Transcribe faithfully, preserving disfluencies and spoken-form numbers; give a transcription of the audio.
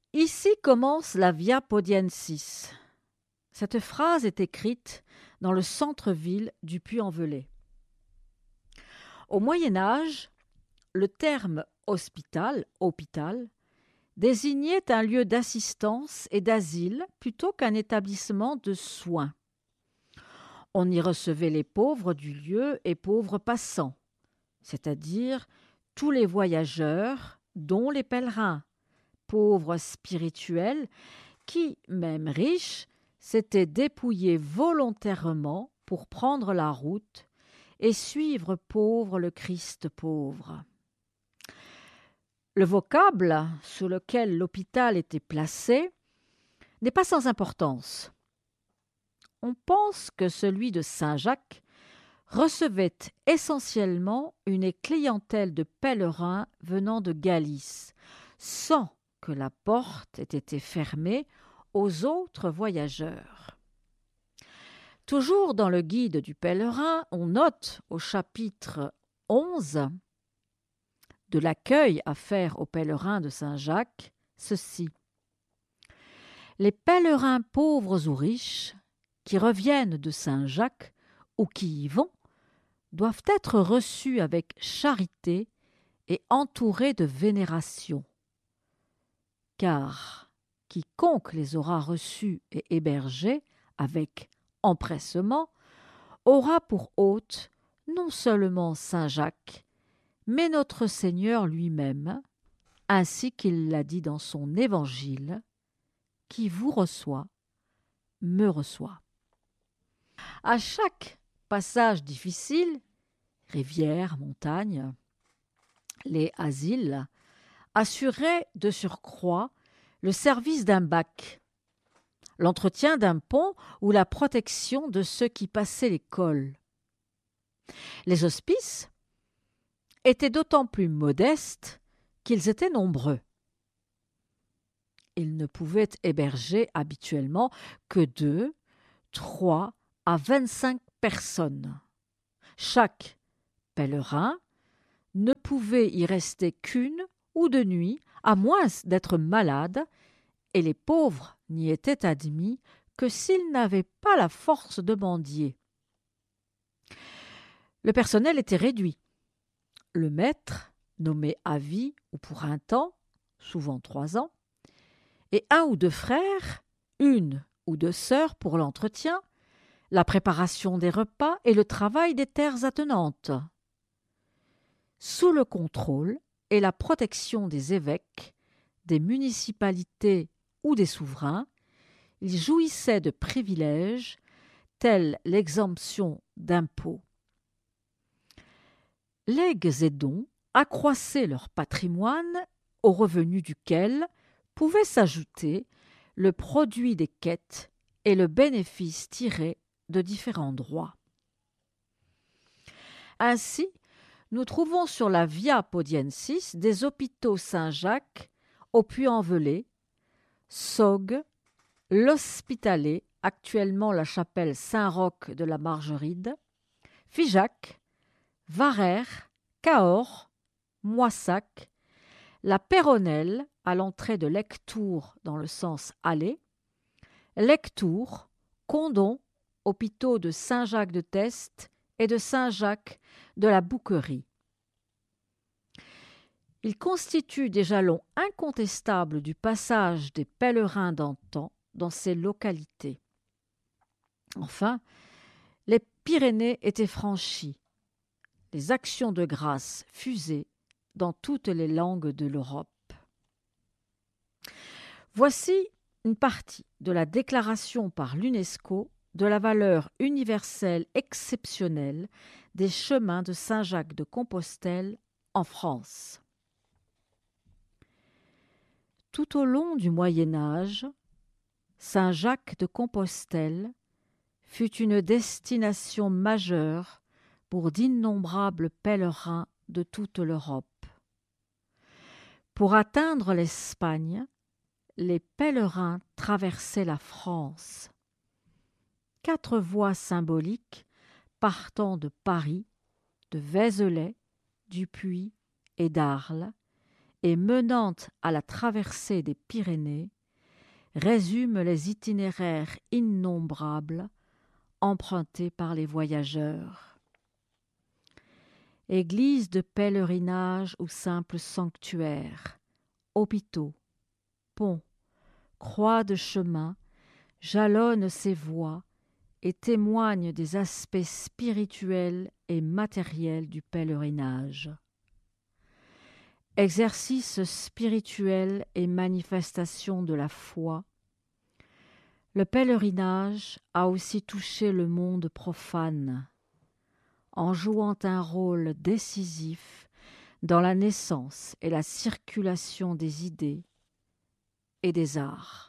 Ici commence la Via Podiensis. Cette phrase est écrite dans le centre-ville du Puy-en-Velay. Au Moyen Âge, le terme hospital, hôpital, désignait un lieu d'assistance et d'asile plutôt qu'un établissement de soins. On y recevait les pauvres du lieu et pauvres passants, c'est-à-dire tous les voyageurs, dont les pèlerins, pauvres spirituels, qui, même riches, s'étaient dépouillés volontairement pour prendre la route et suivre pauvre le Christ pauvre. Le vocable sous lequel l'hôpital était placé n'est pas sans importance. On pense que celui de Saint-Jacques recevait essentiellement une clientèle de pèlerins venant de Galice, sans que la porte ait été fermée aux autres voyageurs. Toujours dans le guide du pèlerin, on note au chapitre onze de l'accueil à faire aux pèlerins de Saint-Jacques ceci. Les pèlerins pauvres ou riches qui reviennent de Saint-Jacques ou qui y vont doivent être reçus avec charité et entourés de vénération. Car quiconque les aura reçus et hébergés avec empressement aura pour hôte non seulement Saint-Jacques, mais notre Seigneur lui-même, ainsi qu'il l'a dit dans son évangile, « Qui vous reçoit, me reçoit ». À chaque passage difficile, rivière, montagne, les asiles assuraient de surcroît le service d'un bac, l'entretien d'un pont ou la protection de ceux qui passaient les cols. Les hospices étaient d'autant plus modestes qu'ils étaient nombreux. Ils ne pouvaient héberger habituellement que deux, trois à vingt-cinq personnes. Chaque pèlerin ne pouvait y rester qu'une ou deux nuits, à moins d'être malade, et les pauvres n'y étaient admis que s'ils n'avaient pas la force de mendier. Le personnel était réduit. Le maître, nommé à vie ou pour un temps, souvent trois ans, et un ou deux frères, une ou deux sœurs pour l'entretien, la préparation des repas et le travail des terres attenantes. Sous le contrôle et la protection des évêques, des municipalités ou des souverains, ils jouissaient de privilèges tels l'exemption d'impôts. Legs et dons accroissaient leur patrimoine, aux revenus duquel pouvait s'ajouter le produit des quêtes et le bénéfice tiré de différents droits. Ainsi, nous trouvons sur la Via Podiensis des hôpitaux Saint-Jacques au Puy-en-Velay, Saugues, l'Hospitalet, actuellement la chapelle Saint-Roch de la Margeride, Figeac, Varères, Cahors, Moissac, la Péronnelle à l'entrée de Lectoure dans le sens aller, Lectoure, Condom, hôpitaux de Saint-Jacques-de-Test et de Saint-Jacques de la Bouquerie. Il constitue des jalons incontestables du passage des pèlerins d'antan dans ces localités. Enfin, les Pyrénées étaient franchies, les actions de grâce fusaient dans toutes les langues de l'Europe. Voici une partie de la déclaration par l'UNESCO de la valeur universelle exceptionnelle des chemins de Saint-Jacques de Compostelle en France. Tout au long du Moyen Âge, Saint-Jacques de Compostelle fut une destination majeure pour d'innombrables pèlerins de toute l'Europe. Pour atteindre l'Espagne, les pèlerins traversaient la France. Quatre voies symboliques partant de Paris, de Vézelay, du Puy et d'Arles et menant à la traversée des Pyrénées, résume les itinéraires innombrables empruntés par les voyageurs. Églises de pèlerinage ou simples sanctuaires, hôpitaux, ponts, croix de chemin jalonnent ces voies et témoignent des aspects spirituels et matériels du pèlerinage. Exercice spirituel et manifestation de la foi, le pèlerinage a aussi touché le monde profane, en jouant un rôle décisif dans la naissance et la circulation des idées et des arts.